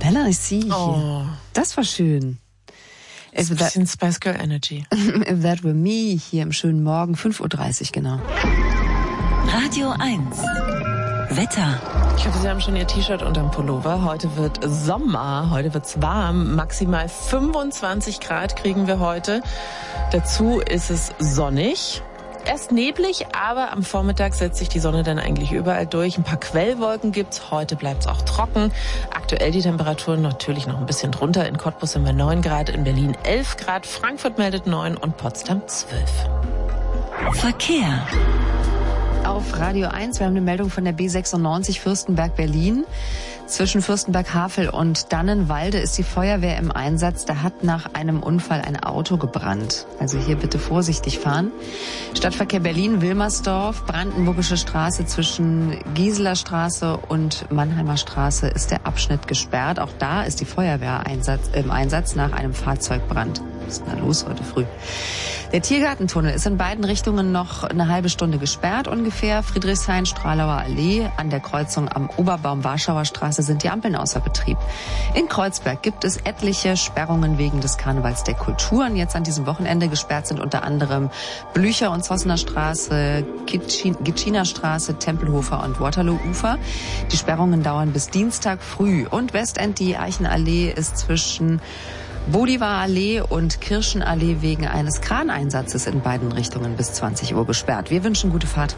Bella, I see. Oh. Das war schön. Ein bisschen Spice Girl Energy. If that were me, hier im schönen Morgen, 5.30 Uhr, genau. Radio 1. Wetter. Ich hoffe, Sie haben schon Ihr T-Shirt unterm Pullover. Heute wird Sommer, heute wird's warm. Maximal 25 Grad kriegen wir heute. Dazu ist es sonnig. Erst neblig, aber am Vormittag setzt sich die Sonne dann eigentlich überall durch. Ein paar Quellwolken gibt's. Heute bleibt's auch trocken. Aktuell die Temperaturen natürlich noch ein bisschen drunter. In Cottbus sind wir 9 Grad, in Berlin 11 Grad, Frankfurt meldet 9 und Potsdam 12. Verkehr. Auf Radio 1, wir haben eine Meldung von der B96 Fürstenberg-Berlin. Zwischen Fürstenberg-Havel und Dannenwalde ist die Feuerwehr im Einsatz. Da hat nach einem Unfall ein Auto gebrannt. Also hier bitte vorsichtig fahren. Stadtverkehr Berlin, Wilmersdorf, Brandenburgische Straße zwischen Gieseler Straße und Mannheimer Straße ist der Abschnitt gesperrt. Auch da ist die Feuerwehr im Einsatz nach einem Fahrzeugbrand. Was ist denn da los heute früh? Der Tiergartentunnel ist in beiden Richtungen noch eine halbe Stunde gesperrt ungefähr. Friedrichshain, Stralauer Allee, an der Kreuzung am Oberbaum Warschauer Straße sind die Ampeln außer Betrieb. In Kreuzberg gibt es etliche Sperrungen wegen des Karnevals der Kulturen. Jetzt an diesem Wochenende gesperrt sind unter anderem Blücher- und Zossener Straße, Gitschiner Straße, Tempelhofer und Waterloo-Ufer. Die Sperrungen dauern bis Dienstag früh. Und Westend, die Eichenallee, ist zwischen Bolivarallee und Kirchenallee wegen eines Kraneinsatzes in beiden Richtungen bis 20 Uhr gesperrt. Wir wünschen gute Fahrt.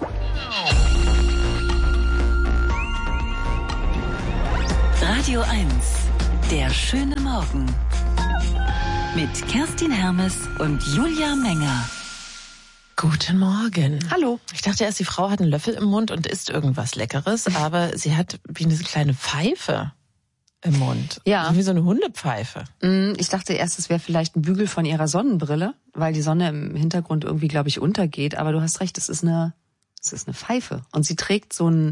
Radio 1. Der schöne Morgen. Mit Kerstin Hermes und Julia Menger. Guten Morgen. Hallo. Ich dachte erst, die Frau hat einen Löffel im Mund und isst irgendwas Leckeres, aber sie hat wie eine kleine Pfeife im Mund. Ja. Also wie so eine Hundepfeife. Ich dachte erst, es wäre vielleicht ein Bügel von ihrer Sonnenbrille, weil die Sonne im Hintergrund irgendwie, glaube ich, untergeht. Aber du hast recht, es ist eine Pfeife. Und sie trägt so ein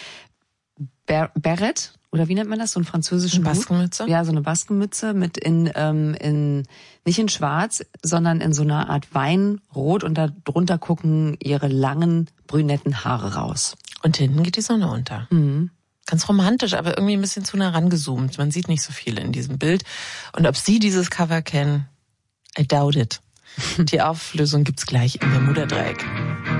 Beret, oder wie nennt man das? So einen französischen Hut? Baskenmütze? Ja, so eine Baskenmütze mit nicht in schwarz, sondern in so einer Art Weinrot und darunter gucken ihre langen, brünetten Haare raus. Und hinten geht die Sonne unter. Mhm. Ganz romantisch, aber irgendwie ein bisschen zu nah rangezoomt. Man sieht nicht so viel in diesem Bild. Und ob Sie dieses Cover kennen, I doubt it. Die Auflösung gibt's gleich im Bermuda-Dreieck.